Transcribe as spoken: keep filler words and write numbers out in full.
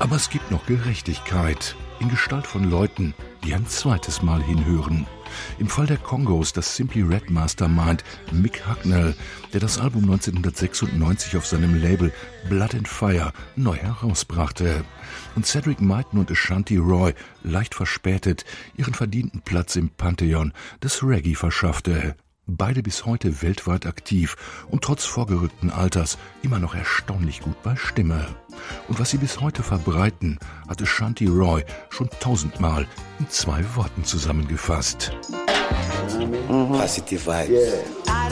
Aber es gibt noch Gerechtigkeit in Gestalt von Leuten, die ein zweites Mal hinhören. Im Fall der Kongos das Simply Red Mastermind Mick Hucknall, der das Album neunzehnhundertsechsundneunzig auf seinem Label Blood and Fire neu herausbrachte. Und Cedric Myton und Ashanti Roy, leicht verspätet, ihren verdienten Platz im Pantheon des Reggae verschaffte. Beide bis heute weltweit aktiv und trotz vorgerückten Alters immer noch erstaunlich gut bei Stimme. Und was sie bis heute verbreiten, hat Ashanti Roy schon tausendmal in zwei Worten zusammengefasst. Mhm. Positive vibes. Yeah.